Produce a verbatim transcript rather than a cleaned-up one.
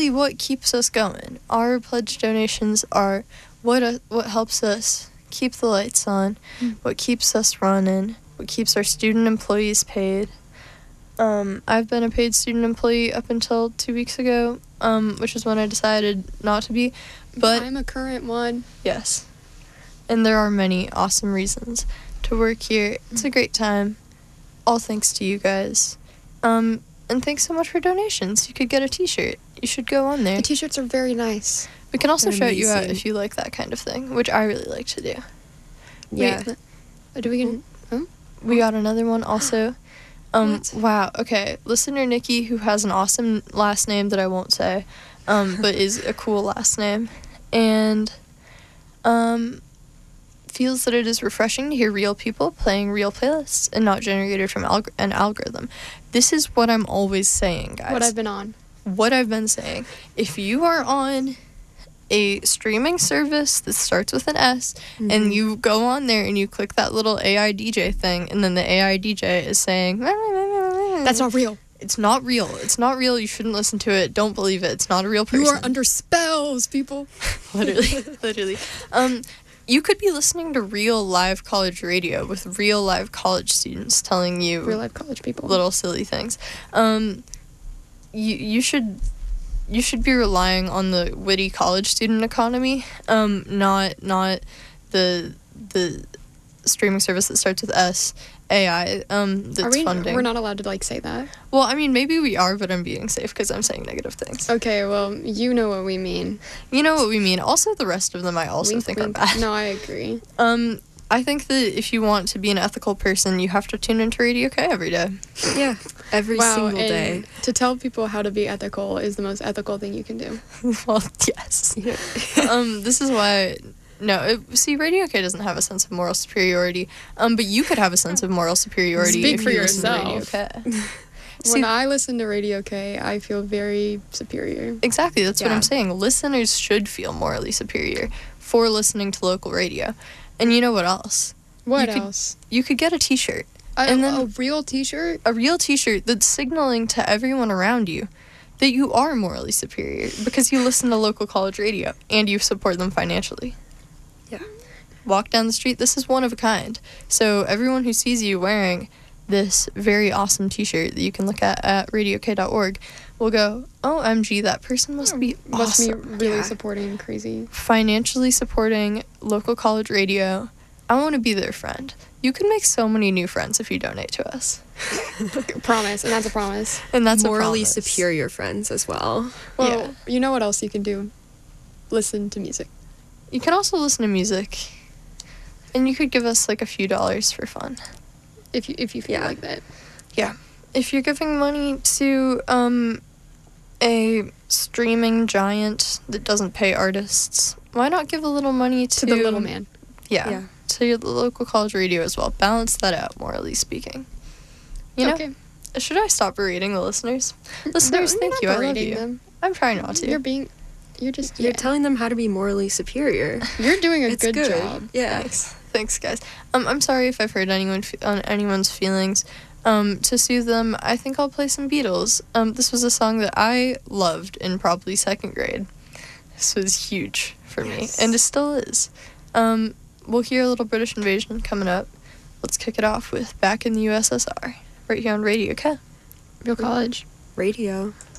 really what keeps us going. Our pledge donations are what uh, what helps us keep the lights on, mm. what keeps us running, what keeps our student employees paid. Um, I've been a paid student employee up until two weeks ago, um, which is when I decided not to be. But I'm a current one. Yes. And there are many awesome reasons to work here. It's a great time. All thanks to you guys. Um, and thanks so much for donations. You could get a t-shirt. You should go on there. The t-shirts are very nice. We can also They're shout you out amazing. if you like that kind of thing, which I really like to do. Yeah. Wait, uh, do we get... Huh? We got another one also. Um, What? wow, okay. Listener Nikki, who has an awesome last name that I won't say, um, but is a cool last name, and um, feels that it is refreshing to hear real people playing real playlists and not generated from alg- an algorithm. This is what I'm always saying, guys. What I've been on. What I've been saying. If you are on a streaming service that starts with an S, mm-hmm. and you go on there and you click that little A I D J thing, and then the A I D J is saying, that's not real. It's not real. It's not real. You shouldn't listen to it. Don't believe it. It's not a real person. You are under spells, people. Literally. Literally. Um, you could be listening to real live college radio with real live college students telling you real live college people little silly things. Um, you you should you should be relying on the witty college student economy, um, not not the the streaming service that starts with S, A I, um, that's are we, funding. We're not allowed to, like, say that? Well, I mean, maybe we are, but I'm being safe because I'm saying negative things. Okay, well, you know what we mean. You know what we mean. Also, the rest of them I also wink, think wink. are bad. No, I agree. Um, I think that if you want to be an ethical person, you have to tune into Radio K every day. Yeah, every wow, single and day. To tell people how to be ethical is the most ethical thing you can do. Well, yes. Yeah. um, this is why... No, it, see, Radio K doesn't have a sense of moral superiority, um, but you could have a sense of moral superiority Speak if for you yourself. listen to Radio K. When See, I listen to Radio K, I feel very superior. Exactly, that's what Yeah. I'm saying. Listeners should feel morally superior for listening to local radio. And you know what else? What You could- else? You could get a t-shirt. A, and then- a real t-shirt? A real t-shirt that's signaling to everyone around you that you are morally superior because you listen to local college radio and you support them financially. Yeah. Walk down the street, this is one of a kind. So everyone who sees you wearing this very awesome t-shirt that you can look at at radio k dot org will go, O M G, that person must be Must awesome. be really Yeah. supporting crazy. Financially supporting local college radio. I want to be their friend. You can make so many new friends if you donate to us. Promise, and that's a promise. And that's morally a promise. superior friends as well. Well, Yeah. you know what else you can do? Listen to music. You can also listen to music. And you could give us like a few dollars for fun. If you if you feel Yeah. like that. Yeah. If you're giving money to um a streaming giant that doesn't pay artists, why not give a little money to, To the little man. Yeah. Yeah. To your local college radio as well. Balance that out, morally speaking. You know? Okay. Should I stop berating the listeners? Listeners, No, thank you're you. not I love berating you. them. I'm trying not to. You're being you're just You're yeah. telling them how to be morally superior. You're doing a It's good, good. job. Yeah. Thanks. Thanks, guys. Um, I'm sorry if I've hurt anyone fe- on anyone's feelings. Um, to soothe them, I think I'll play some Beatles. Um, this was a song that I loved in probably second grade. This was huge for me, Yes. and it still is. Um, we'll hear a little British invasion coming up. Let's kick it off with Back in the U S S R, right here on Radio K. Real college. Radio.